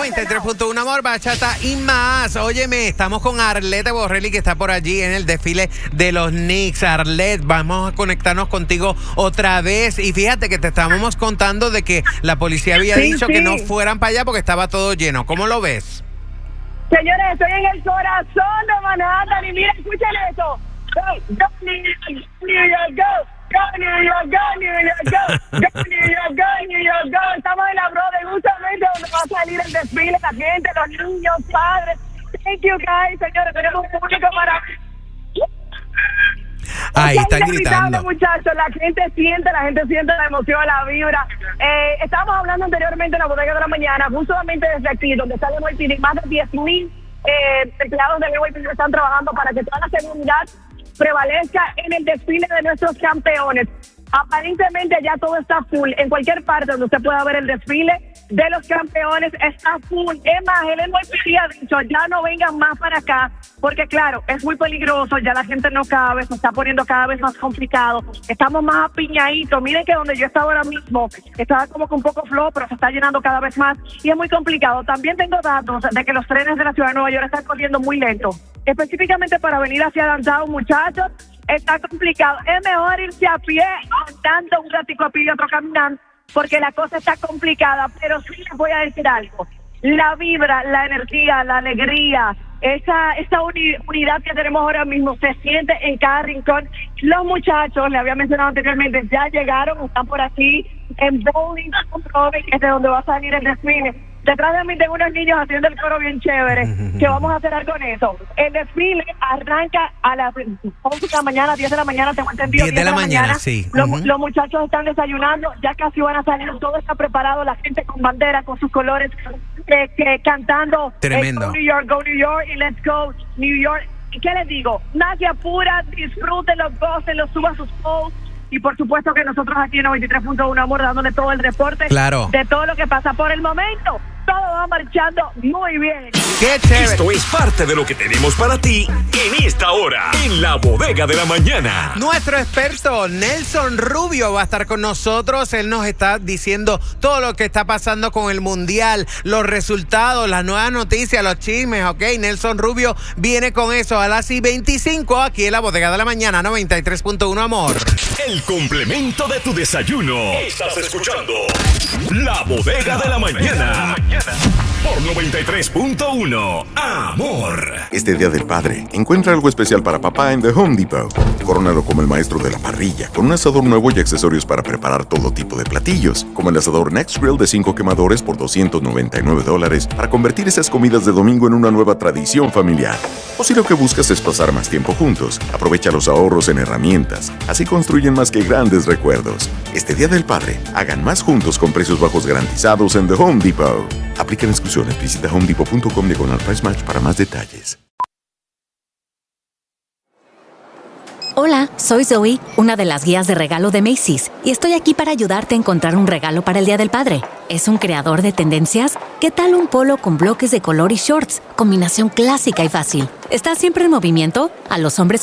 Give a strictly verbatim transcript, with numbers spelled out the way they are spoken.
noventa y tres punto uno, amor, bachata y más. Óyeme, estamos con Arlette Borrelli, que está por allí en el desfile de los Knicks. Arlette, vamos a conectarnos contigo otra vez. Y fíjate que te estábamos contando de que la policía había sí, dicho sí. que no fueran para allá porque estaba todo lleno. ¿Cómo lo ves? Señores, estoy en el corazón de Manhattan y miren, escuchen eso. Go, go, New York, New York, go. Go, New York, go, New York, go. Go, New York, go, New York, go. Estamos en la Brother, justamente donde va a salir el desfile, la gente, los niños, padres. Thank you, guys, señores. Tenemos un público para... Ahí es están inevitable, gritando. Muchachos, la gente siente, la gente siente la emoción, la vibra. Eh, estábamos hablando anteriormente en la bodega de la mañana, justamente desde aquí, donde está el N Y P D, más de diez mil eh, empleados del N Y P D están trabajando para que toda la seguridad prevalezca en el desfile de nuestros campeones. Aparentemente ya todo está full. En cualquier parte donde usted pueda ver el desfile de los campeones está full. Es más, el N Y P D ha dicho, ya no vengan más para acá, porque claro, es muy peligroso, ya la gente no cabe, se está poniendo cada vez más complicado. Estamos más apiñaditos. Miren que donde yo estaba ahora mismo, estaba como que un poco flojo, pero se está llenando cada vez más y es muy complicado. También tengo datos de que los trenes de la ciudad de Nueva York están corriendo muy lento. Específicamente para venir hacia downtown, muchachos, está complicado. Es mejor irse a pie, andando un ratico a pie y otro caminando, porque la cosa está complicada. Pero sí les voy a decir algo. La vibra, la energía, la alegría, esa, esa uni, unidad que tenemos ahora mismo se siente en cada rincón. Los muchachos, le había mencionado anteriormente, ya llegaron, están por aquí en Bowling, que es de donde va a salir el desfile. Detrás de mí tengo unos niños haciendo el coro bien chévere, que vamos a hacer algo con eso. El desfile arranca a las once de la mañana, diez de la mañana, tengo entendido. diez de la mañana, sí. Los, Uh-huh. los muchachos están desayunando, ya casi van a salir, todo está preparado, la gente con bandera, con sus colores, que, que cantando. Tremendo. Eh, go New York, go New York, y let's go New York. ¿Y qué les digo? Magia pura, disfrútenlo, gócenlo, suban sus posts. Y por supuesto que nosotros aquí en noventa y tres punto uno, amor, dándole todo el reporte Claro. de todo lo que pasa por el momento. Todo va marchando muy bien. ¡Qué chévere! Esto es parte de lo que tenemos para ti en esta hora, en la bodega de la mañana. Nuestro experto Nelson Rubio va a estar con nosotros. Él nos está diciendo todo lo que está pasando con el Mundial, los resultados, las nuevas noticias, los chismes, ¿ok? Nelson Rubio viene con eso a las veinticinco aquí en la bodega de la mañana, noventa y tres punto uno, amor. El complemento de tu desayuno. Estás escuchando la bodega de la mañana. Por noventa y tres punto uno, amor. Este Día del Padre, encuentra algo especial para papá en The Home Depot. Corónalo como el maestro de la parrilla, con un asador nuevo y accesorios para preparar todo tipo de platillos, como el asador Next Grill de cinco quemadores por doscientos noventa y nueve dólares, para convertir esas comidas de domingo en una nueva tradición familiar. O si lo que buscas es pasar más tiempo juntos, aprovecha los ahorros en herramientas, así construyen más que grandes recuerdos. Este Día del Padre, hagan más juntos con precios bajos garantizados en The Home Depot. Aplican exclusiones. Visita home depot punto com diagonal price match para más detalles. Hola, soy Zoe, una de las guías de regalo de Macy's, y estoy aquí para ayudarte a encontrar un regalo para el Día del Padre. ¿Es un creador de tendencias? ¿Qué tal un polo con bloques de color y shorts? Combinación clásica y fácil. ¿Está siempre en movimiento? A los hombres